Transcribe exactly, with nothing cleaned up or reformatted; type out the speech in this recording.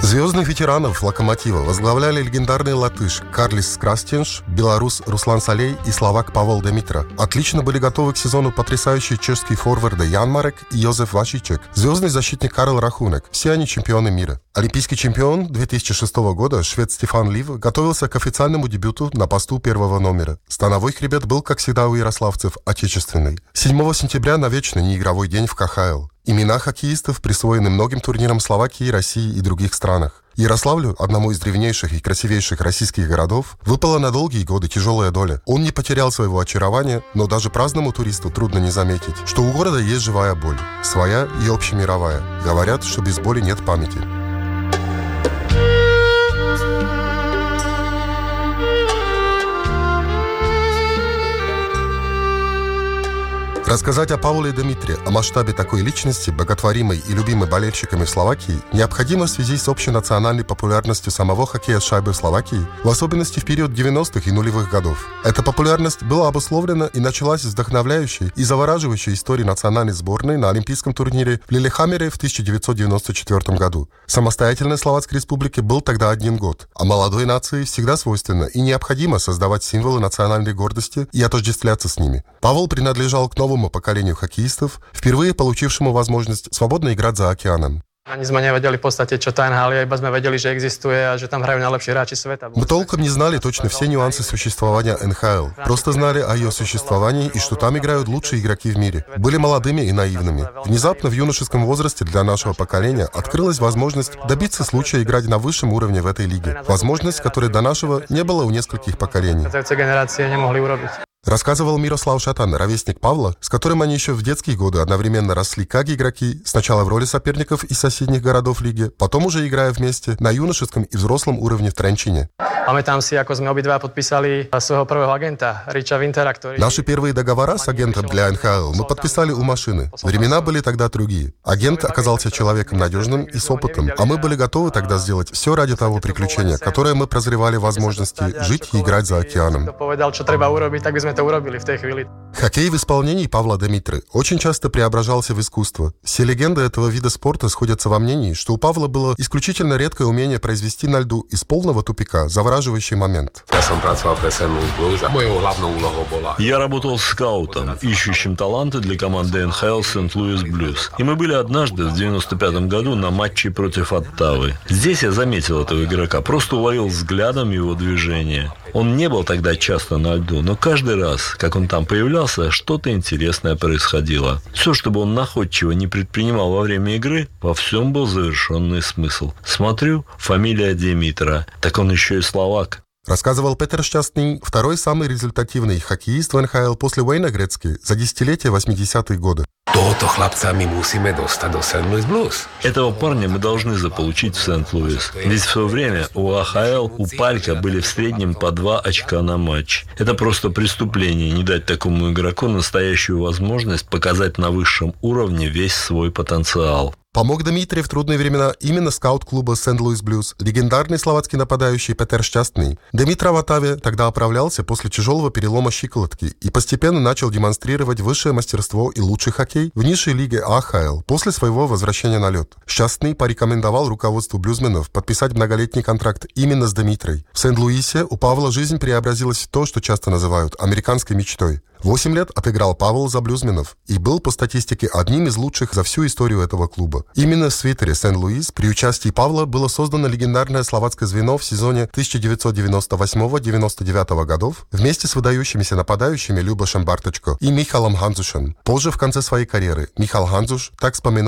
Звездных ветеранов «Локомотива» возглавляли легендарный латыш Карлис Крастенш, белорус Руслан Салей и словак Павел Демитра. Отлично были готовы к сезону потрясающие чешские форварды Ян Марек и Йозеф Вашичек, звездный защитник Карл Рахунек. Все они чемпионы мира. Олимпийский чемпион две тысячи шестого года, швед Стефан Лив, готовился к официальному дебюту на посту первого номера. Становой хребет был, как всегда у ярославцев, отечественный. седьмого сентября навечно неигровой день в ка ха эл. Имена хоккеистов присвоены многим турнирам Словакии, России и других странах. Ярославлю, одному из древнейших и красивейших российских городов, выпала на долгие годы тяжелая доля. Он не потерял своего очарования, но даже праздному туристу трудно не заметить, что у города есть живая боль, своя и общемировая. Говорят, что без боли нет памяти. Рассказать о Павле Демитре, о масштабе такой личности, боготворимой и любимой болельщиками в Словакии, необходимо в связи с общенациональной популярностью самого хоккея с шайбой в Словакии, в особенности в период девяностых и нулевых годов. Эта популярность была обусловлена и началась с вдохновляющей и завораживающей истории национальной сборной на олимпийском турнире в Лилехаммере в тысяча девятьсот девяносто четвёртом году. Самостоятельной Словацкой республике был тогда один год, а молодой нации всегда свойственно и необходимо создавать символы национальной гордости и отождествляться с ними. Павел принадлежал к новому поколению хоккеистов, впервые получившему возможность свободно играть за океаном. Ani sme nevedeli v podstate, čo tá en há el je, iba sme vedeli, že existuje a že tam hrajú najlepší hráči sveta. Мы толком не знали точно все нюансы существования эн ха эл. Просто знали о ее существовании и что там играют лучшие игроки в мире. Были молодыми и наивными. Внезапно в юношеском возрасте для нашего поколения открылась возможность добиться случая играть на высшем уровне в этой лиге. Возможность, которой до нашего не было у нескольких поколений. Рассказывал Мирослав Шатан, ровесник Павла, с которым они еще в детские годы одновременно росли как игроки, сначала в роли соперников из соседних городов лиги, потом уже играя вместе на юношеском и взрослом уровне в Тренчине. Наши первые договора с агентом для эн ха эл мы подписали у машины. Времена были тогда другие. Агент оказался человеком надежным и с опытом, а мы были готовы тогда сделать все ради того приключения, которое мы прозревали возможности жить и играть за океаном. Хоккей в исполнении Павла Демитры очень часто преображался в искусство. Все легенды этого вида спорта сходятся во мнении, что у Павла было исключительно редкое умение произвести на льду из полного тупика завораживающий момент. Я работал скаутом, ищущим таланты для команды эн ха эл Сент-Луис Блюз. И мы были однажды в девяносто пятом году на матче против Оттавы. Здесь я заметил этого игрока, просто уловил взглядом его движения. Он не был тогда часто на льду, но каждый раз, как он там появлялся, что-то интересное происходило. Все, что бы он находчиво не предпринимал во время игры, во всем был завершенный смысл. Смотрю, фамилия Демитра, так он еще и словак. Рассказывал Петер Шťastný, второй самый результативный хоккеист в эн ха эл после Уэйна Грецки за десятилетие восьмидесятых годы. Этого парня мы должны заполучить в Сент-Луис. Ведь в свое время у а ха эл, у Палька были в среднем по два очка на матч. Это просто преступление не дать такому игроку настоящую возможность показать на высшем уровне весь свой потенциал. Помог Демитре в трудные времена именно скаут клуба Сент-Луис Блюз, легендарный словацкий нападающий Петер Šťastný. Демитра в Оттаве тогда оправлялся после тяжелого перелома щиколотки и постепенно начал демонстрировать высшее мастерство и лучший хоккей в низшей лиге а ха эл после своего возвращения на лед. Šťastný порекомендовал руководству блюзменов подписать многолетний контракт именно с Демитрой. В Сент-Луисе у Павла жизнь преобразилась в то, что часто называют американской мечтой. Восемь лет отыграл Павел за блюзменов и был по статистике одним из лучших за всю историю этого клуба. Именно в свитере Сент-Луис при участии Павла было создано легендарное словацкое звено в сезоне тысяча девятьсот девяносто восьмого — девяносто девятого годов вместе с выдающимися нападающими Любошем Барточко и Михалом Ханзушем. Позже, в конце своей карьеры, Михал Ханзуш так вспоминал